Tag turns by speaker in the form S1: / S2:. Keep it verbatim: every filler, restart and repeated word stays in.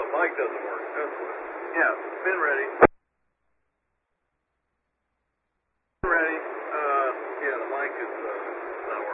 S1: mic doesn't work. That's what. Yeah, spin ready. Ready. Uh, yeah, the mic is uh, not working.